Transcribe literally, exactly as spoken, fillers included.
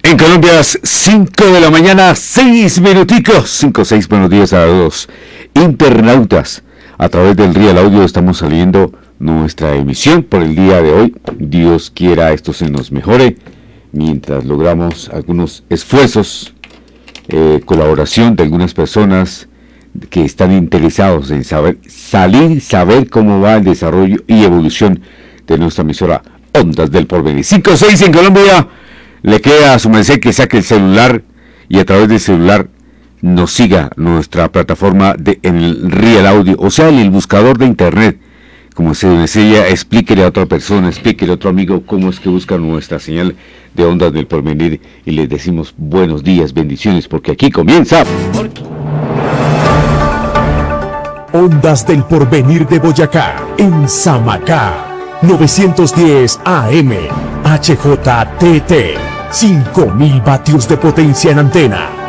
En Colombia, cinco de la mañana, seis minuticos. cinco, seis, buenos días a los internautas. A través del Real Audio estamos saliendo nuestra emisión por el día de hoy. Dios quiera esto se nos mejore mientras logramos algunos esfuerzos, eh, colaboración de algunas personas que están interesados en saber, salir, saber cómo va el desarrollo y evolución de nuestra emisora Ondas del Porvenir. cinco seis en Colombia. Le queda a su merced que saque el celular y a través del celular nos siga nuestra plataforma de, en el Real Audio, o sea, en el buscador de internet. Como se decía, explíquele a otra persona, explíquele a otro amigo cómo es que busca nuestra señal de Ondas del Porvenir y les decimos buenos días, bendiciones, porque aquí comienza Ondas del Porvenir de Boyacá, en Samacá, novecientos diez A M, H J T T, cinco mil vatios de potencia en antena.